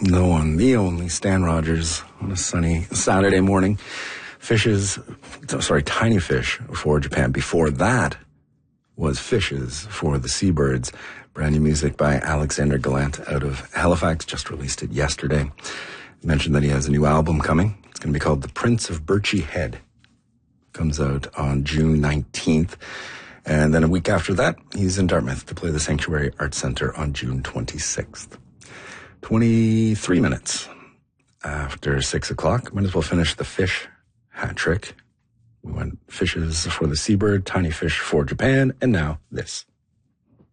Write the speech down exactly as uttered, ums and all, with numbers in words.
The one, the only, Stan Rogers on a sunny Saturday morning. Fishes, sorry, Tiny Fish for Japan. Before that was Fishes for the Seabirds. Brand new music by Alexander Gallant out of Halifax. Just released it yesterday. He mentioned that he has a new album coming. It's going to be called The Prince of Birchy Head. Comes out on June nineteenth. And then a week after that, he's in Dartmouth to play the Sanctuary Arts Centre on June twenty-sixth. twenty-three minutes after six o'clock. Might as well finish the Fish hat trick. We went Fishes for the Seabird, Tiny Fish for Japan, and now this.